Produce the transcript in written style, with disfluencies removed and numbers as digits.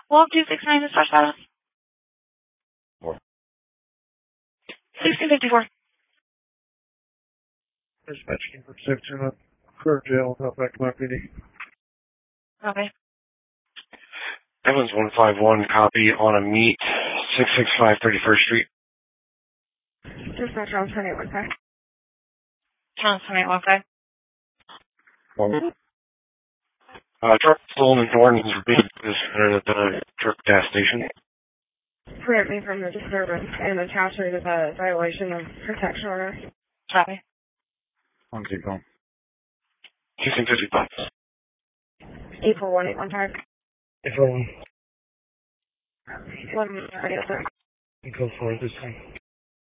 Well, 269 is dispatch status. 1654. Dispatch came from 6 Curve Jail, back to my PD. Okay. Evans 151, copy on a meet, 665 31st Street. Dispatch on 2815. Channel 2815. Truck stolen in Thornton's is at the truck gas station. Prevent me from the disturbance and attachment is a violation of protection order. Copy. On keep going. 1655. 841815. 841. 1 radio, sir. Go for it this time.